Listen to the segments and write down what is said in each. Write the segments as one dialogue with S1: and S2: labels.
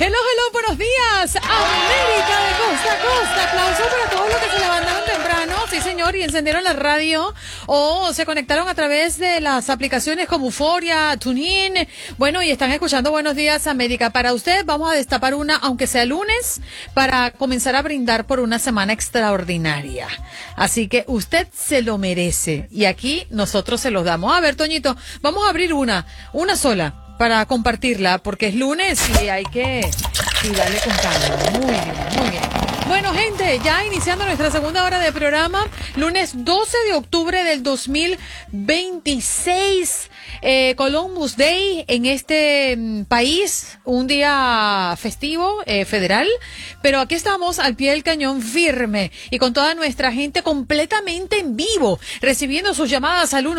S1: Hello, buenos días, América de costa a costa. Aplausos para todos los que se levantaron temprano, sí señor, y encendieron la radio o se conectaron a través de las aplicaciones como Euforia, TuneIn. Bueno, y están escuchando Buenos Días América. Para usted vamos a destapar una, aunque sea lunes, para comenzar a brindar por una semana extraordinaria. Así que usted se lo merece y aquí nosotros se los damos. A ver, Toñito, vamos a abrir una sola, para compartirla, porque es lunes y hay que darle con calma. Muy bien, muy bien. Bueno, gente, ya iniciando nuestra segunda hora de programa, lunes 12 de octubre del 2026, Columbus Day en este país, un día festivo, federal, pero aquí estamos al pie del cañón firme y con toda nuestra gente completamente en vivo, recibiendo sus llamadas al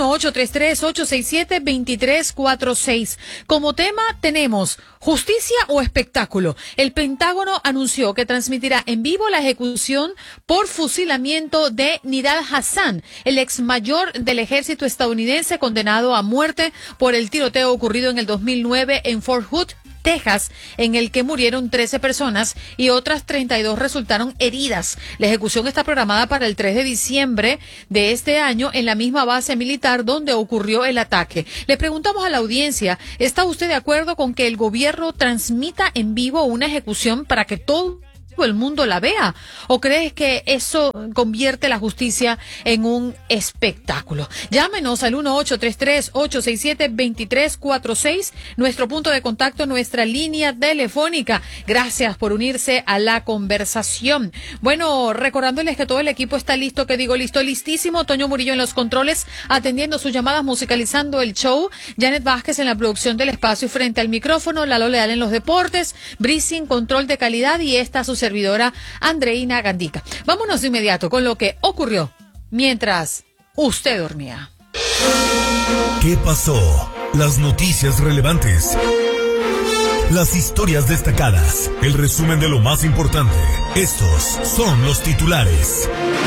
S1: 1-833-867-2346. Como tema tenemos justicia o espectáculo. El Pentágono anunció que transmitirá en vivo la ejecución por fusilamiento de Nidal Hassan, el ex mayor del ejército estadounidense condenado a muerte por el tiroteo ocurrido en el 2009 en Fort Hood, Texas, en el que murieron 13 personas y otras 32 resultaron heridas. La ejecución está programada para el 3 de diciembre de este año en la misma base militar donde ocurrió el ataque. Le preguntamos a la audiencia, ¿está usted de acuerdo con que el gobierno transmita en vivo una ejecución para que todo el mundo la vea? ¿O crees que eso convierte la justicia en un espectáculo? Llámenos al 1-833-867-2346, nuestro punto de contacto, nuestra línea telefónica. Gracias por unirse a la conversación. Bueno, recordándoles que todo el equipo está listo, listísimo. Toño Murillo en los controles, atendiendo sus llamadas, musicalizando el show. Janet Vázquez en la producción del espacio frente al micrófono. Lalo Leal en los deportes. Breezing, control de calidad, y esta su servidora Andreina Gandica. Vámonos de inmediato con lo que ocurrió mientras usted dormía.
S2: ¿Qué pasó? Las noticias relevantes, las historias destacadas, el resumen de lo más importante. Estos son los titulares.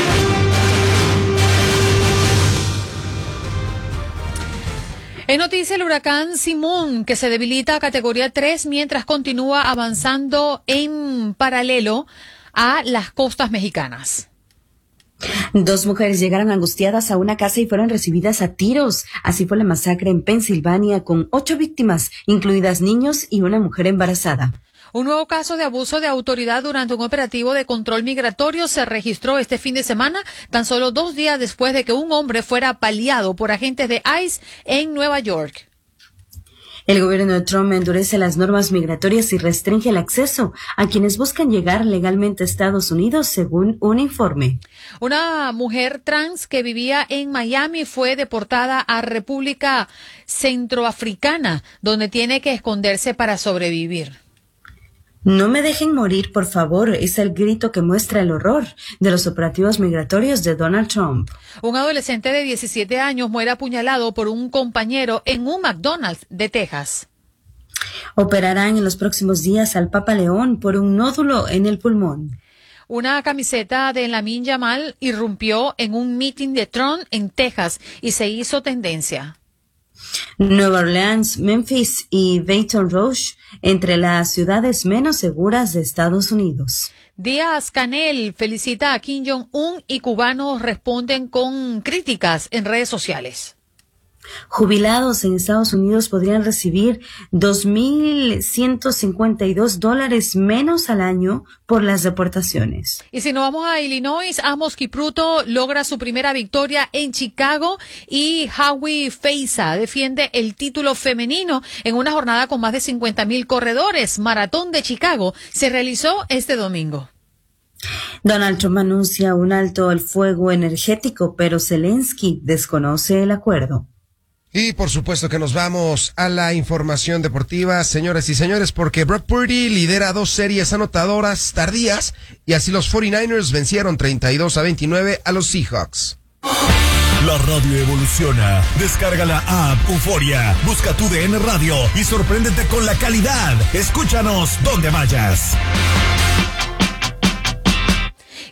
S1: En noticia, el huracán Simón, que se debilita a categoría 3 mientras continúa avanzando en paralelo a las costas mexicanas.
S3: 2 mujeres llegaron angustiadas a una casa y fueron recibidas a tiros. Así fue la masacre en Pensilvania, con 8 víctimas, incluidas niños y una mujer embarazada.
S1: Un nuevo caso de abuso de autoridad durante un operativo de control migratorio se registró este fin de semana, tan solo 2 días después de que un hombre fuera apaleado por agentes de ICE en Nueva York.
S3: El gobierno de Trump endurece las normas migratorias y restringe el acceso a quienes buscan llegar legalmente a Estados Unidos, según un informe.
S1: Una mujer trans que vivía en Miami fue deportada a República Centroafricana, donde tiene que esconderse para sobrevivir.
S3: No me dejen morir, por favor, es el grito que muestra el horror de los operativos migratorios de Donald Trump.
S1: Un adolescente de 17 años muere apuñalado por un compañero en un McDonald's de Texas.
S3: Operarán en los próximos días al Papa León por un nódulo en el pulmón.
S1: Una camiseta de Lamine Yamal irrumpió en un meeting de Trump en Texas y se hizo tendencia.
S3: Nueva Orleans, Memphis y Baton Rouge, entre las ciudades menos seguras de Estados Unidos.
S1: Díaz-Canel felicita a Kim Jong-un y cubanos responden con críticas en redes sociales.
S3: Jubilados en Estados Unidos podrían recibir $2,152 menos al año por las deportaciones.
S1: Y si nos vamos a Illinois, Amos Kipruto logra su primera victoria en Chicago y Howie Feiza defiende el título femenino en una jornada con más de 50,000 corredores. Maratón de Chicago se realizó este domingo.
S3: Donald Trump anuncia un alto al fuego energético, pero Zelensky desconoce el acuerdo.
S4: Y por supuesto que nos vamos a la información deportiva, señoras y señores, porque Brock Purdy lidera 2 series anotadoras tardías y así los 49ers vencieron 32-29 a los Seahawks.
S2: La radio evoluciona. Descarga la app Euforia, busca tu DN Radio y sorpréndete con la calidad. Escúchanos donde vayas.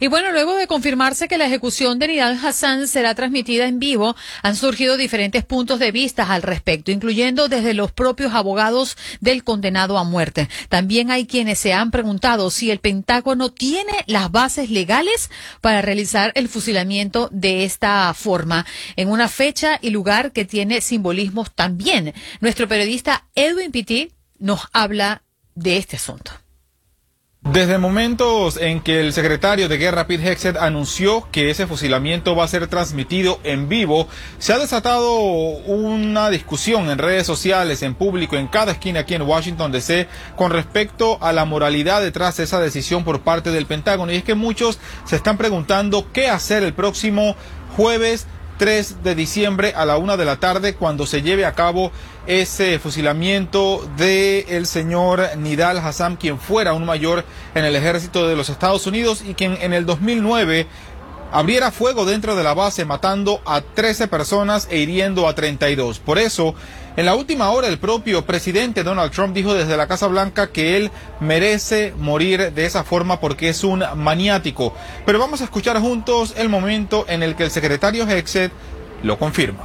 S1: Y bueno, luego de confirmarse que la ejecución de Nidal Hasan será transmitida en vivo, han surgido diferentes puntos de vista al respecto, incluyendo desde los propios abogados del condenado a muerte. También hay quienes se han preguntado si el Pentágono tiene las bases legales para realizar el fusilamiento de esta forma, en una fecha y lugar que tiene simbolismos también. Nuestro periodista Edwin Pitti nos habla de este asunto.
S5: Desde momentos en que el secretario de Guerra Pete Hegseth anunció que ese fusilamiento va a ser transmitido en vivo, se ha desatado una discusión en redes sociales, en público, en cada esquina aquí en Washington DC, con respecto a la moralidad detrás de esa decisión por parte del Pentágono. Y es que muchos se están preguntando qué hacer el próximo jueves 3 de diciembre a la 1 de la tarde, cuando se lleve a cabo ese fusilamiento del señor Nidal Hasan, quien fuera un mayor en el ejército de los Estados Unidos y quien en el 2009 abriera fuego dentro de la base, matando a 13 personas e hiriendo a 32. Por eso, en la última hora, el propio presidente Donald Trump dijo desde la Casa Blanca que él merece morir de esa forma porque es un maniático. Pero vamos a escuchar juntos el momento en el que el secretario Hegseth lo confirma.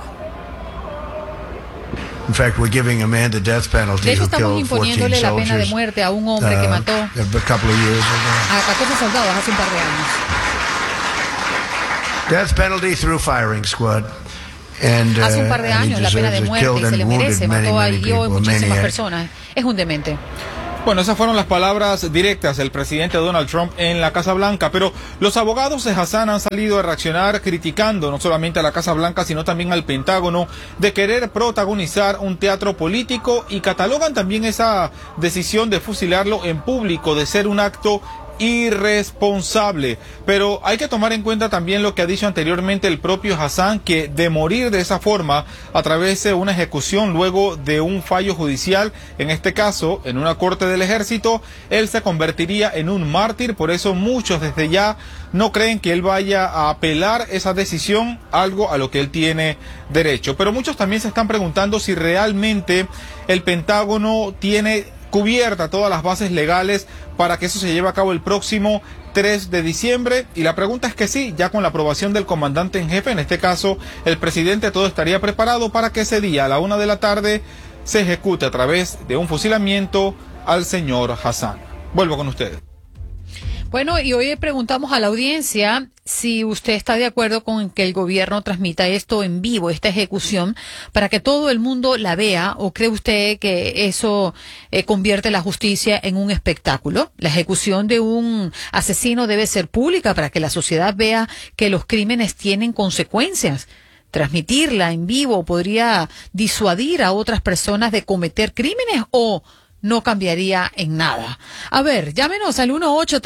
S1: De hecho, estamos imponiéndole la pena de muerte a un hombre que mató a 14 soldados hace un par de años.
S6: Death penalty through firing squad.
S1: Hace un par de años la pena de muerte y se le merece. Mató a muchísimas personas. Es un demente.
S5: Bueno, esas fueron las palabras directas del presidente Donald Trump en la Casa Blanca, pero los abogados de Hasan han salido a reaccionar criticando no solamente a la Casa Blanca, sino también al Pentágono, de querer protagonizar un teatro político, y catalogan también esa decisión de fusilarlo en público de ser un acto irresponsable. Pero hay que tomar en cuenta también lo que ha dicho anteriormente el propio Hasan, que de morir de esa forma a través de una ejecución luego de un fallo judicial, en este caso en una corte del ejército, él se convertiría en un mártir. Por eso muchos desde ya no creen que él vaya a apelar esa decisión, algo a lo que él tiene derecho. Pero muchos también se están preguntando si realmente el Pentágono tiene cubierta todas las bases legales para que eso se lleve a cabo el próximo 3 de diciembre, y la pregunta es que sí, ya con la aprobación del comandante en jefe, en este caso el presidente, todo estaría preparado para que ese día a la 1 de la tarde se ejecute a través de un fusilamiento al señor Hasan. Vuelvo con ustedes.
S1: Bueno, y hoy preguntamos a la audiencia si usted está de acuerdo con que el gobierno transmita esto en vivo, esta ejecución, para que todo el mundo la vea, o cree usted que eso convierte la justicia en un espectáculo. La ejecución de un asesino debe ser pública para que la sociedad vea que los crímenes tienen consecuencias. Transmitirla en vivo podría disuadir a otras personas de cometer crímenes, o no cambiaría en nada. A ver, llámenos al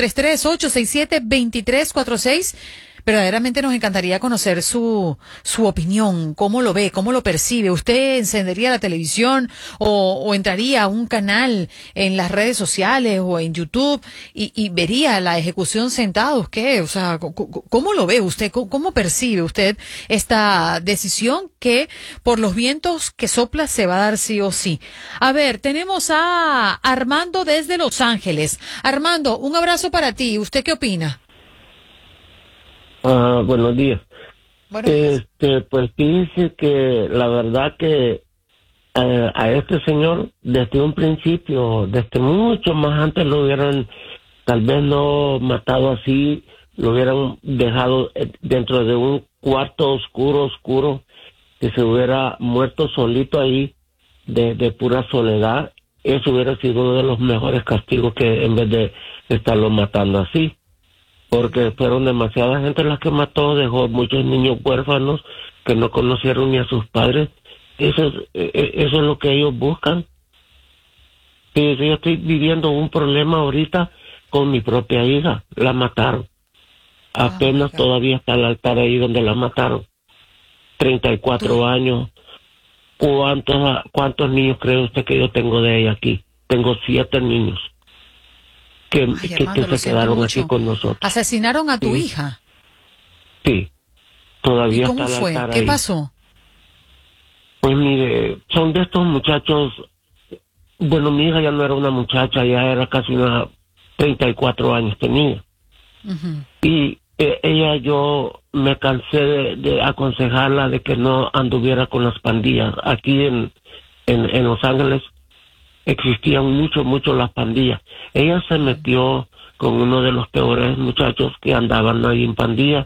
S1: 1-833-867-2346. Verdaderamente nos encantaría conocer su opinión, cómo lo ve, cómo lo percibe. ¿Usted encendería la televisión o entraría a un canal en las redes sociales o en YouTube y vería la ejecución sentados? ¿Qué? O sea, ¿cómo lo ve usted? ¿Cómo percibe usted esta decisión que por los vientos que sopla se va a dar sí o sí? A ver, tenemos a Armando desde Los Ángeles. Armando, un abrazo para ti. ¿Usted qué opina?
S7: Buenos días. Pues fíjense que la verdad que a este señor desde un principio, desde mucho más antes, lo hubieran tal vez no matado así, lo hubieran dejado dentro de un cuarto oscuro, que se hubiera muerto solito ahí de pura soledad. Eso hubiera sido uno de los mejores castigos, que en vez de estarlo matando así. Porque fueron demasiada gente las que mató, dejó muchos niños huérfanos que no conocieron ni a sus padres. Eso es lo que ellos buscan. Y yo estoy viviendo un problema ahorita con mi propia hija. La mataron. Apenas todavía está el altar ahí donde la mataron. 34 años. ¿Cuántos niños cree usted que yo tengo de ella aquí? Tengo 7 niños. Que se quedaron aquí con nosotros.
S1: ¿Asesinaron a tu hija?
S7: Sí, todavía.
S1: ¿Y cómo
S7: está
S1: fue? ¿Qué pasó?
S7: Pues mire, son de estos muchachos. Bueno, mi hija ya no era una muchacha, ya era casi una 34 años tenía. Y yo me cansé de aconsejarla de que no anduviera con las pandillas. Aquí en Los Ángeles existían mucho las pandillas. Ella se metió con uno de los peores muchachos que andaban ahí en pandillas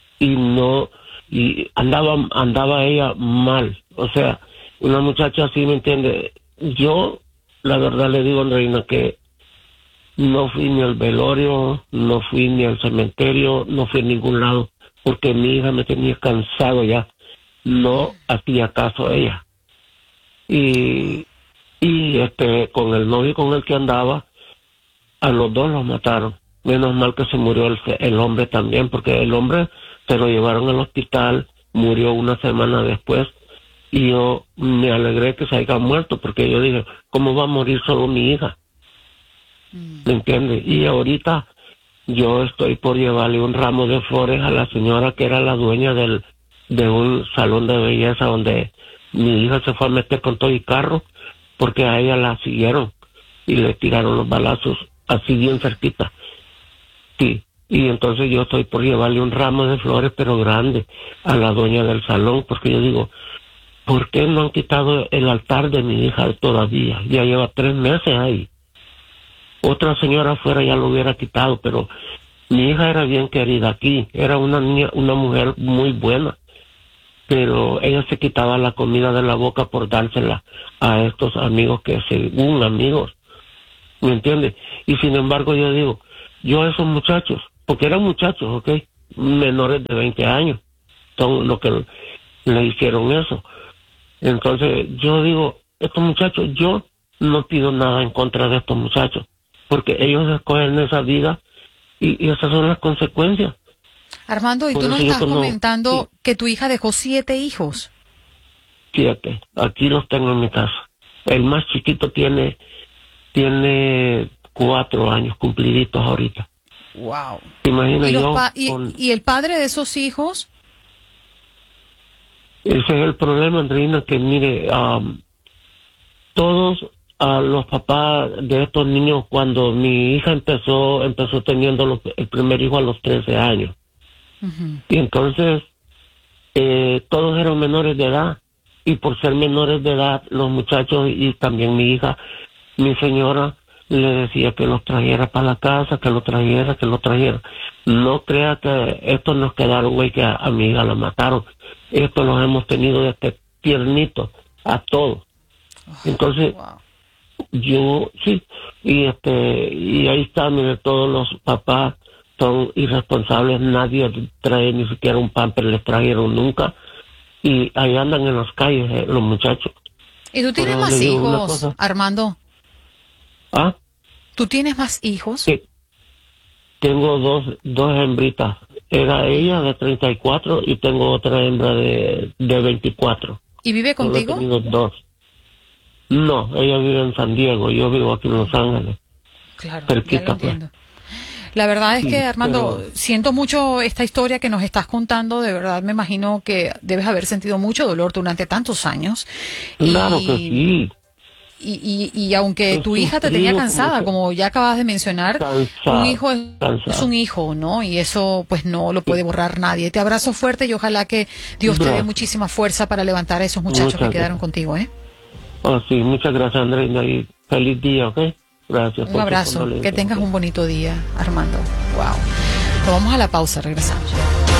S7: y andaba ella mal. O sea, una muchacha así, ¿me entiende? Yo, la verdad le digo, Andreina, que no fui ni al velorio, no fui ni al cementerio, no fui a ningún lado, porque mi hija me tenía cansado ya. No hacía caso a ella. Y con el novio con el que andaba, a los dos los mataron. Menos mal que se murió el hombre también, porque el hombre se lo llevaron al hospital, murió una semana después, y yo me alegré que se haya muerto, porque yo dije, ¿cómo va a morir solo mi hija? ¿Me entiendes? Y ahorita yo estoy por llevarle un ramo de flores a la señora que era la dueña de un salón de belleza donde mi hija se fue a meter con todo el carro, porque a ella la siguieron y le tiraron los balazos así bien cerquita. Sí, y entonces yo estoy por llevarle un ramo de flores, pero grande, a la dueña del salón, porque yo digo, ¿por qué no han quitado el altar de mi hija todavía? Ya lleva 3 meses ahí. Otra señora afuera ya lo hubiera quitado, pero mi hija era bien querida aquí, era una niña, una mujer muy buena, pero ella se quitaba la comida de la boca por dársela a estos amigos que según amigos, ¿me entiendes? Y sin embargo yo digo, yo a esos muchachos, porque eran muchachos, ¿ok? Menores de 20 años, son los que le hicieron eso. Entonces yo digo, estos muchachos, yo no pido nada en contra de estos muchachos, porque ellos escogen esa vida y esas son las consecuencias.
S1: Armando, y
S7: Por
S1: tú nos
S7: eso yo
S1: estás
S7: como-
S1: comentando
S7: sí.
S1: que tu hija dejó 7 hijos.
S7: 7, aquí los tengo en mi casa. El más chiquito tiene 4 años cumpliditos ahorita.
S1: Wow.
S7: ¿Te imaginas
S1: ¿Y,
S7: yo?
S1: y el padre de esos hijos?
S7: Ese es el problema, Andreina, que mire, todos los papás de estos niños, cuando mi hija empezó teniendo el primer hijo a los 13 años.
S1: Ujú.
S7: Y entonces, todos eran menores de edad. Y por ser menores de edad, los muchachos y también mi hija, mi señora, le decía que los trajera para la casa, que lo trajera. No crea que estos nos quedaron, güey, que a mi hija la mataron. Estos los hemos tenido desde tiernitos, a todos. Entonces,
S1: Wow.
S7: yo, sí, y ahí está, mire, todos los papás son irresponsables, nadie trae ni siquiera un pamper, les trajeron nunca, y ahí andan en las calles los muchachos.
S1: ¿Y tú tienes
S7: Pero
S1: más
S7: le digo una
S1: hijos,
S7: cosa.
S1: Armando?
S7: ¿Ah?
S1: ¿Tú tienes más hijos?
S7: Sí. Tengo dos hembritas. Era ella de 34 y tengo otra hembra de 24.
S1: ¿Y vive
S7: Solo he
S1: contigo?
S7: tenido 2. No, ella vive en San Diego, yo vivo aquí en Los Ángeles.
S1: Claro,
S7: cerquita,
S1: ya lo entiendo. La verdad es
S7: Sí,
S1: que, Armando,
S7: pero-
S1: siento mucho esta historia que nos estás contando. De verdad, me imagino que debes haber sentido mucho dolor durante tantos años.
S7: Claro que sí.
S1: Y aunque
S7: He
S1: tu hija te tenía
S7: sufrido
S1: cansada,
S7: mucho.
S1: como ya acabas de mencionar,
S7: Cansado,
S1: un hijo es
S7: cansado.
S1: un hijo, ¿no? Y eso pues no lo puede borrar nadie. Te abrazo fuerte y ojalá que Dios te dé
S7: Gracias.
S1: muchísima fuerza para levantar a esos muchachos
S7: Muchas
S1: que quedaron
S7: gracias.
S1: contigo, ¿eh?
S7: Oh, sí, muchas gracias, Andreina, y feliz día, ¿ok? Gracias.
S1: Un abrazo. Que tengas un bonito día, Armando. Wow. Nos vamos a la pausa, regresamos.